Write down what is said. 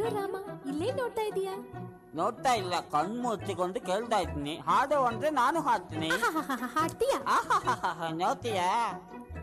ಅಯ್ಯೋ ರಾಮ, ಇಲ್ಲೇ ನೋಡ್ತಾ ಇದೀಯಾ? ನೋಡ್ತಾ ಇಲ್ಲ, ಕಣ್ಣು ಮುಚ್ಚಿಕೊಂಡು ಕೇಳ್ತಾ ಇದ್ದೀನಿ. ಹಾಡು ಅಂದ್ರೆ ನಾನು ಹಾಡ್ತೀನಿ. ಹಾಡ್ತೀಯಾ? ನೋಡ್ತೀಯಾ?